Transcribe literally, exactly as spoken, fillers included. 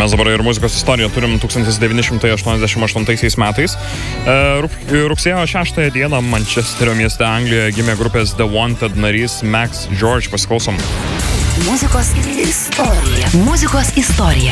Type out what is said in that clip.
mes dabar ir muzikos istoriją turim tūkstantis devyni šimtai aštuoniasdešimt aštuntaisiais metais. Rugsėjo šeštąją dieną Mančesterio mieste Anglijoje gimė grupės The Wanted narys Max George. Pasiklausom. Muzikos istorija. Muzikos istorija.